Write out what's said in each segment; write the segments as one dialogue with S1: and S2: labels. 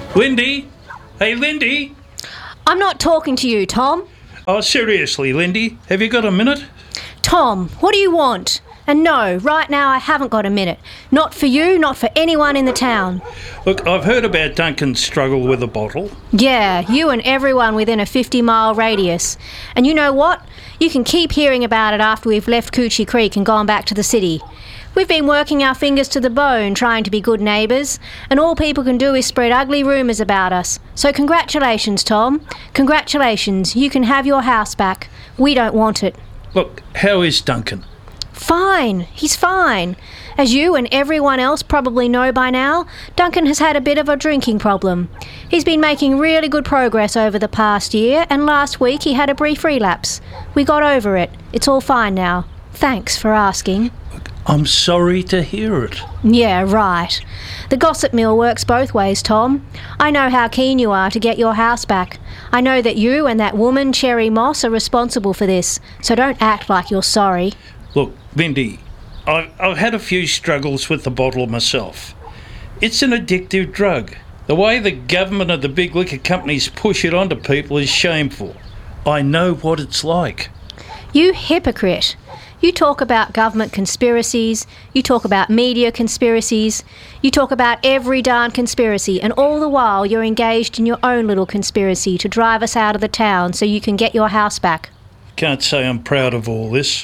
S1: Lindy? Hey, Lindy?
S2: I'm not talking to you, Tom.
S1: Oh, seriously, Lindy, have you got a minute?
S2: Tom, what do you want? And no, right now I haven't got a minute. Not for you, not for anyone in the town.
S1: Look, I've heard about Duncan's struggle with a bottle.
S2: Yeah, you and everyone within a 50-mile radius. And you know what? You can keep hearing about it after we've left Coochie Creek and gone back to the city. We've been working our fingers to the bone trying to be good neighbours, and all people can do is spread ugly rumours about us. So congratulations, Tom. Congratulations, you can have your house back. We don't want it.
S1: Look, how is Duncan?
S2: Fine, he's fine. As you and everyone else probably know by now, Duncan has had a bit of a drinking problem. He's been making really good progress over the past year, and last week he had a brief relapse. We got over it. It's all fine now. Thanks for asking.
S1: I'm sorry to hear it.
S2: Yeah, right. The gossip mill works both ways, Tom. I know how keen you are to get your house back. I know that you and that woman, Cherry Moss, are responsible for this, so don't act like you're sorry.
S1: Look, Lindy, I've had a few struggles with the bottle myself. It's an addictive drug. The way the government and the big liquor companies push it onto people is shameful. I know what it's like.
S2: You hypocrite. You talk about government conspiracies, you talk about media conspiracies, you talk about every darn conspiracy, and all the while you're engaged in your own little conspiracy to drive us out of the town so you can get your house back.
S1: Can't say I'm proud of all this.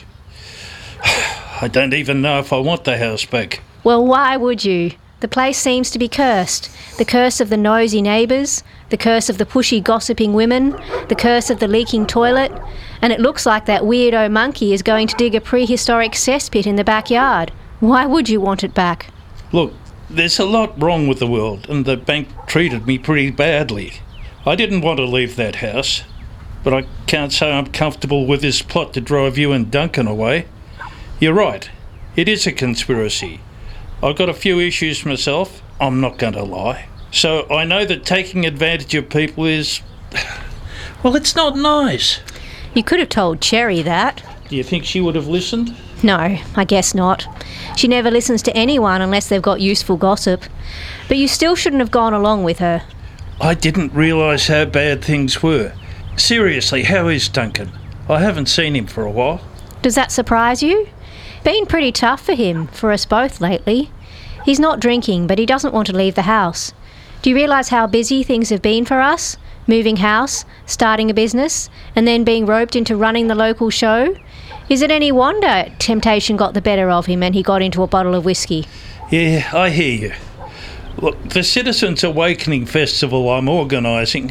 S1: I don't even know if I want the house back.
S2: Well, why would you? The place seems to be cursed. The curse of the nosy neighbours, the curse of the pushy gossiping women, the curse of the leaking toilet, and it looks like that weirdo monkey is going to dig a prehistoric cesspit in the backyard. Why would you want it back?
S1: Look, there's a lot wrong with the world, and the bank treated me pretty badly. I didn't want to leave that house, but I can't say I'm comfortable with this plot to drive you and Duncan away. You're right, it is a conspiracy. I've got a few issues myself, I'm not going to lie. So I know that taking advantage of people is... well, it's not nice.
S2: You could have told Cherry that.
S1: Do you think she would have listened?
S2: No, I guess not. She never listens to anyone unless they've got useful gossip. But you still shouldn't have gone along with her.
S1: I didn't realise how bad things were. Seriously, how is Duncan? I haven't seen him for a while.
S2: Does that surprise you? Been pretty tough for him, for us both lately. He's not drinking, but he doesn't want to leave the house. Do you realise how busy things have been for us? Moving house, starting a business, and then being roped into running the local show? Is it any wonder temptation got the better of him and he got into a bottle of whiskey?
S1: Yeah, I hear you. Look, the Citizens Awakening Festival I'm organising,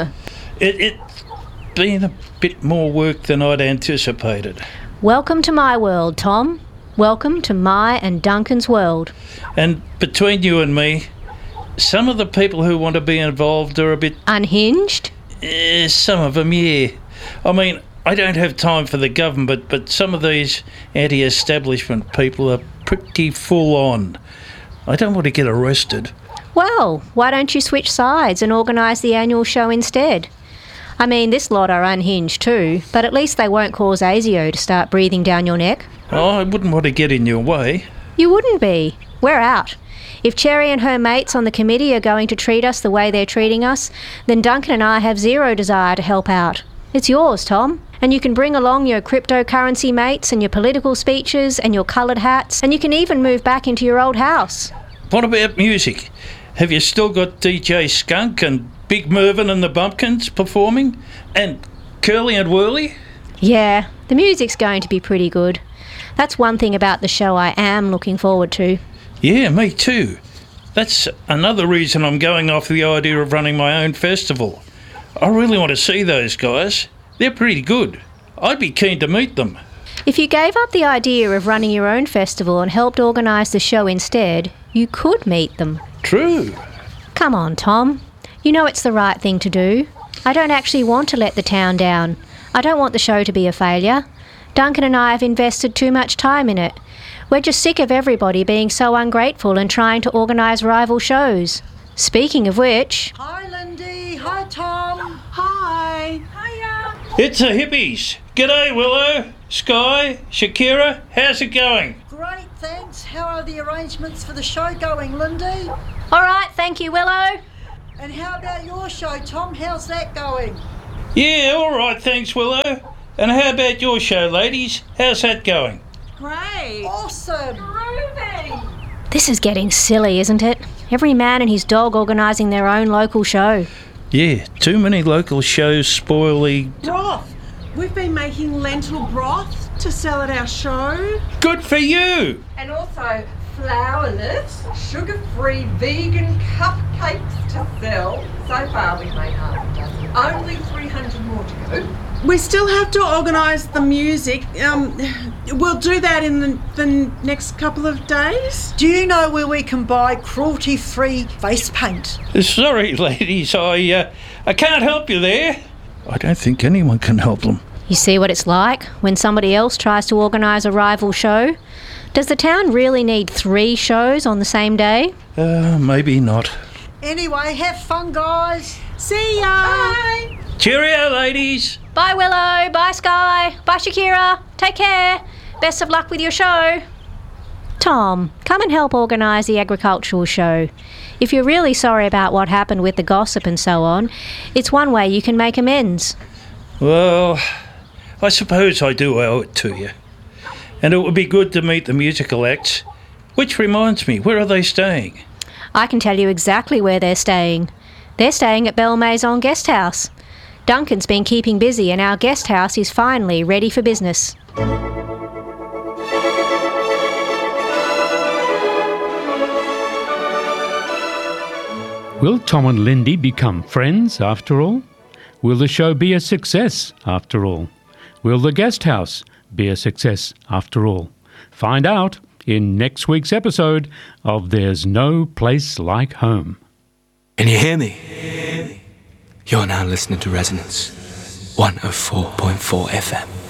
S1: it's been a bit more work than I'd anticipated.
S2: Welcome to my world, Tom. Welcome to my and Duncan's world.
S1: And between you and me, some of the people who want to be involved are a bit...
S2: Unhinged?
S1: Some of them, yeah. I mean, I don't have time for the government, but some of these anti-establishment people are pretty full on. I don't want to get arrested.
S2: Well, why don't you switch sides and organise the annual show instead? I mean, this lot are unhinged too, but at least they won't cause ASIO to start breathing down your neck.
S1: Oh, I wouldn't want to get in your way.
S2: You wouldn't be. We're out. If Cherry and her mates on the committee are going to treat us the way they're treating us, then Duncan and I have zero desire to help out. It's yours, Tom. And you can bring along your cryptocurrency mates and your political speeches and your coloured hats, and you can even move back into your old house.
S1: What about music? Have you still got DJ Skunk and Big Mervyn and the Bumpkins performing? And Curly and Whirly?
S2: Yeah, the music's going to be pretty good. That's one thing about the show I am looking forward to.
S1: Yeah, me too. That's another reason I'm going off the idea of running my own festival. I really want to see those guys. They're pretty good. I'd be keen to meet them.
S2: If you gave up the idea of running your own festival and helped organise the show instead, you could meet them.
S1: True.
S2: Come on, Tom. You know it's the right thing to do. I don't actually want to let the town down. I don't want the show to be a failure. Duncan and I have invested too much time in it. We're just sick of everybody being so ungrateful and trying to organise rival shows. Speaking of which...
S3: Hi, Lindy. Hi, Tom. Hi. Hiya.
S1: It's the hippies. G'day, Willow, Sky, Shakira. How's it going?
S3: Great, thanks. How are the arrangements for the show going, Lindy?
S2: All right, thank you, Willow.
S3: And how about your show, Tom? How's that going?
S1: Yeah, all right, thanks, Willow. And how about your show, ladies? How's that going?
S3: Great. Awesome.
S4: Groovy.
S2: This is getting silly, isn't it? Every man and his dog organising their own local show.
S1: Yeah, too many local shows spoil the...
S5: Broth. We've been making lentil broth to sell at our show.
S1: Good for you!
S4: And also flourless, sugar-free vegan cupcakes to sell. So far we've made half a dozen. Only 300 more to go.
S5: We still have to organise the music. We'll do that in the next couple of days.
S3: Do you know where we can buy cruelty-free face paint?
S1: Sorry, ladies, I can't help you there. I don't think anyone can help them.
S2: You see what it's like when somebody else tries to organise a rival show? Does the town really need 3 shows on the same day?
S1: Maybe not.
S3: Anyway, have fun, guys.
S5: See ya!
S4: Bye.
S1: Cheerio, ladies!
S2: Bye, Willow. Bye, Sky. Bye, Shakira. Take care. Best of luck with your show. Tom, come and help organise the agricultural show. If you're really sorry about what happened with the gossip and so on, it's one way you can make amends.
S1: Well, I suppose I do owe it to you. And it would be good to meet the musical acts. Which reminds me, where are they staying?
S2: I can tell you exactly where they're staying. They're staying at Belle Maison Guest House. Duncan's been keeping busy and our guest house is finally ready for business.
S6: Will Tom and Lindy become friends after all? Will the show be a success after all? Will the guest house be a success after all? Find out in next week's episode of There's No Place Like Home.
S7: Can you hear me? You're now listening to Resonance 104.4 FM.